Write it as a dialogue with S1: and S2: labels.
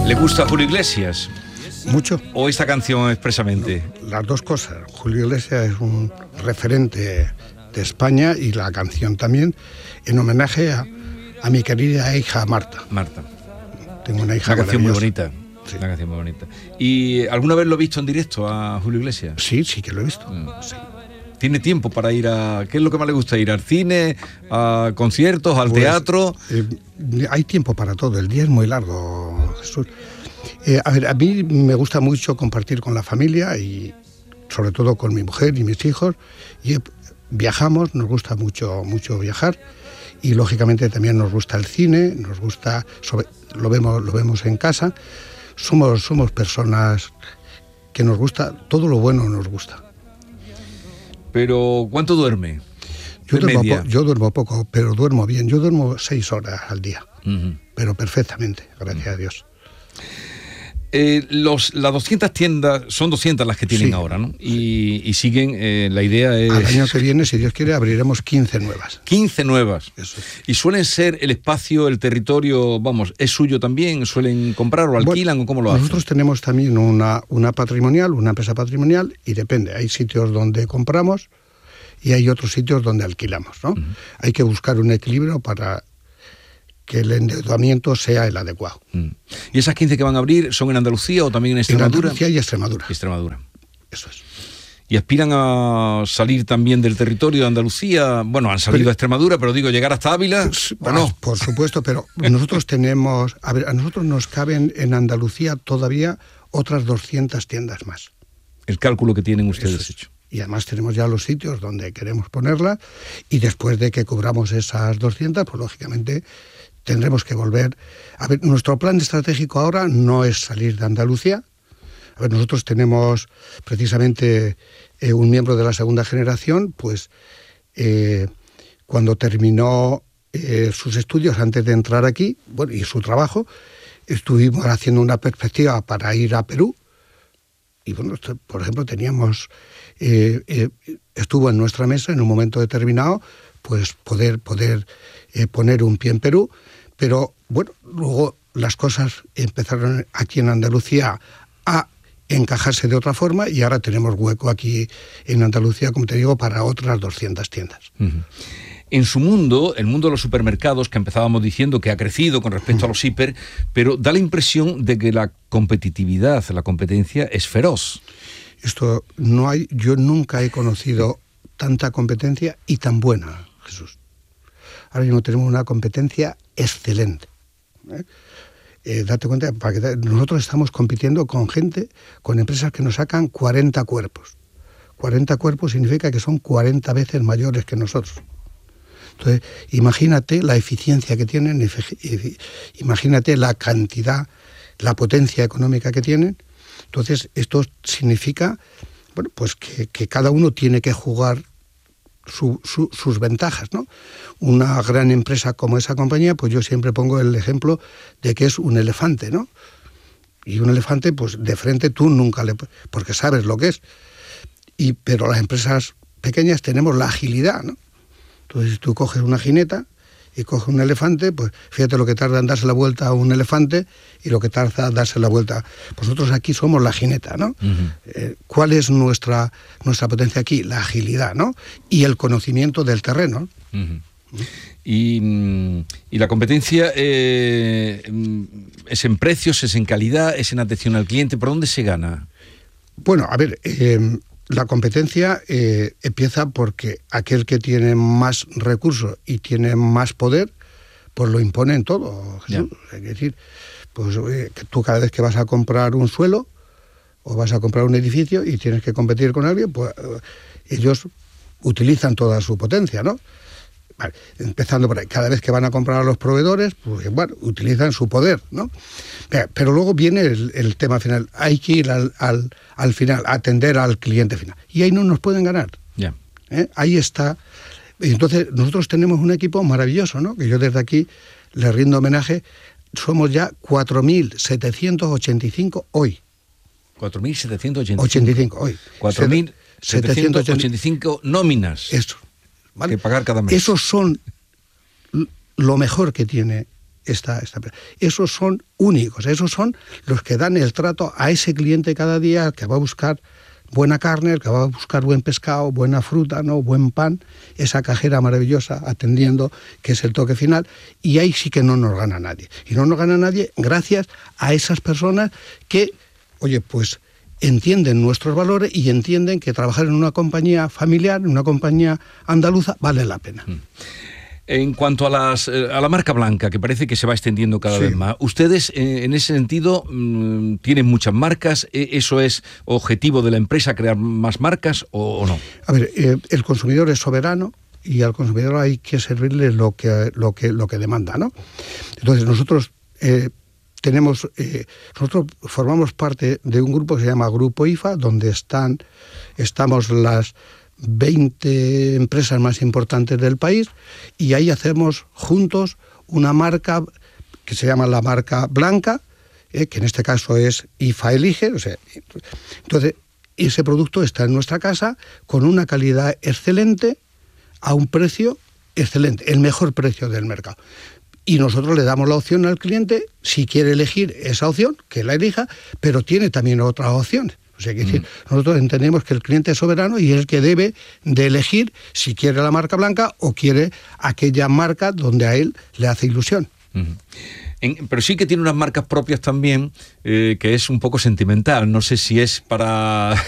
S1: ¿Le gusta Julio Iglesias?
S2: Mucho.
S1: ¿O esta canción expresamente?
S2: No, las dos cosas. Julio Iglesias es un referente de España y la canción también, en homenaje a mi querida hija Marta.
S1: Marta.
S2: Tengo una hija
S1: Una canción muy bonita.
S2: Sí.
S1: Una canción muy bonita. ¿Y alguna vez lo he visto en directo a Julio Iglesias?
S2: Sí, sí que lo he visto. Sí.
S1: ¿Tiene tiempo para ir a...? ¿Qué es lo que más le gusta? ¿Ir al cine, a conciertos, al teatro?
S2: Hay tiempo para todo. El día es muy largo, Jesús. A mí me gusta mucho compartir con la familia y sobre todo con mi mujer y mis hijos. Y viajamos, nos gusta mucho viajar. Y lógicamente también nos gusta el cine, nos gusta, lo vemos en casa. Somos personas que nos gusta, todo lo bueno nos gusta.
S1: Pero, ¿cuánto duerme?
S2: Yo duermo poco, pero duermo bien. Yo duermo 6 horas al día, pero perfectamente, gracias a Dios.
S1: Las 200 tiendas, son 200 las que tienen ahora, ¿no? Y siguen, la idea es...
S2: Al año que viene, si Dios quiere, abriremos 15 nuevas.
S1: 15 nuevas.
S2: Eso.
S1: ¿Y suelen ser el espacio, el territorio, vamos, es suyo también? ¿Suelen comprar o alquilan o cómo lo hacen?
S2: Nosotros tenemos también una patrimonial, una empresa patrimonial, y depende, hay sitios donde compramos y hay otros sitios donde alquilamos, ¿no? Hay que buscar un equilibrio para que el endeudamiento sea el adecuado.
S1: ¿Y esas 15 que van a abrir son en Andalucía o también en Extremadura?
S2: En Andalucía y Extremadura.
S1: Extremadura.
S2: Eso es.
S1: ¿Y aspiran a salir también del territorio de Andalucía? Bueno, han salido a Extremadura, pero digo, ¿llegar hasta Ávila o no?
S2: Por supuesto, pero nosotros tenemos... A nosotros nos caben en Andalucía todavía otras 200 tiendas más.
S1: El cálculo que tienen ustedes hecho.
S2: Y además tenemos ya los sitios donde queremos ponerla, y después de que cubramos esas 200, pues lógicamente tendremos que volver. A ver, nuestro plan estratégico ahora no es salir de Andalucía. A ver, nosotros tenemos precisamente un miembro de la segunda generación, pues cuando terminó sus estudios antes de entrar aquí, bueno, y su trabajo, estuvimos haciendo una perspectiva para ir a Perú. Y bueno, por ejemplo, teníamos, estuvo en nuestra mesa en un momento determinado, pues poder poner un pie en Perú, pero bueno, luego las cosas empezaron aquí en Andalucía a encajarse de otra forma y ahora tenemos hueco aquí en Andalucía, como te digo, para otras 200 tiendas.
S1: En su mundo, el mundo de los supermercados, que empezábamos diciendo que ha crecido con respecto a los hiper, pero da la impresión de que la competitividad, la competencia es feroz.
S2: Esto no hay, yo nunca he conocido tanta competencia y tan buena, Jesús. Ahora mismo tenemos una competencia excelente. Date cuenta, nosotros estamos compitiendo con gente, con empresas que nos sacan 40 cuerpos. 40 cuerpos significa que son 40 veces mayores que nosotros. Entonces, imagínate la eficiencia que tienen, imagínate la cantidad, la potencia económica que tienen. Entonces, esto significa, bueno, pues que cada uno tiene que jugar sus ventajas, ¿no? Una gran empresa como esa compañía, pues yo siempre pongo el ejemplo de que es un elefante, ¿no? Y un elefante, pues de frente tú nunca porque sabes lo que es. Pero las empresas pequeñas tenemos la agilidad, ¿no? Entonces, si tú coges una jineta y coges un elefante, pues fíjate lo que tarda en darse la vuelta a un elefante y lo que tarda en darse la vuelta. Nosotros aquí somos la jineta, ¿no? ¿Cuál es nuestra potencia aquí? La agilidad, ¿no? Y el conocimiento del terreno.
S1: Y la competencia es en precios, es en calidad, es en atención al cliente. ¿Por dónde se gana?
S2: Bueno, a ver... La competencia empieza porque aquel que tiene más recursos y tiene más poder, pues lo impone en todo, Jesús. Es decir, pues que tú cada vez que vas a comprar un suelo o vas a comprar un edificio y tienes que competir con alguien, pues ellos utilizan toda su potencia, ¿no? Vale, empezando por ahí, cada vez que van a comprar a los proveedores, pues bueno, utilizan su poder, ¿no? Pero luego viene el tema final, hay que ir al final, atender al cliente final, y ahí no nos pueden ganar. Ahí está. Y entonces nosotros tenemos un equipo maravilloso, ¿no? Que yo desde aquí le rindo homenaje. Somos ya 4.785 hoy.
S1: 4.785
S2: hoy.
S1: 4.785 nóminas.
S2: Eso. ¿Vale?
S1: Que pagar cada mes.
S2: Esos son lo mejor que tiene Esos son únicos, esos son los que dan el trato a ese cliente cada día, que va a buscar buena carne, el que va a buscar buen pescado, buena fruta, ¿no? Buen pan, esa cajera maravillosa atendiendo, que es el toque final, y ahí sí que no nos gana nadie. Y no nos gana nadie gracias a esas personas que, oye, pues entienden nuestros valores y entienden que trabajar en una compañía familiar, en una compañía andaluza, vale la pena.
S1: En cuanto a la marca blanca, que parece que se va extendiendo cada vez más, ¿ustedes en ese sentido tienen muchas marcas? ¿Eso es objetivo de la empresa, crear más marcas o no?
S2: A ver, el consumidor es soberano y al consumidor hay que servirle lo que demanda, ¿no? Entonces nosotros nosotros formamos parte de un grupo que se llama Grupo IFA, donde estamos las 20 empresas más importantes del país, y ahí hacemos juntos una marca que se llama la marca blanca, que en este caso es IFA Elige. O sea, entonces ese producto está en nuestra casa con una calidad excelente a un precio excelente, el mejor precio del mercado. Y nosotros le damos la opción al cliente, si quiere elegir esa opción, que la elija, pero tiene también otras opciones. O sea, que decir, nosotros entendemos que el cliente es soberano y es el que debe de elegir si quiere la marca blanca o quiere aquella marca donde a él le hace ilusión.
S1: Pero sí que tiene unas marcas propias también, que es un poco sentimental. No sé si es para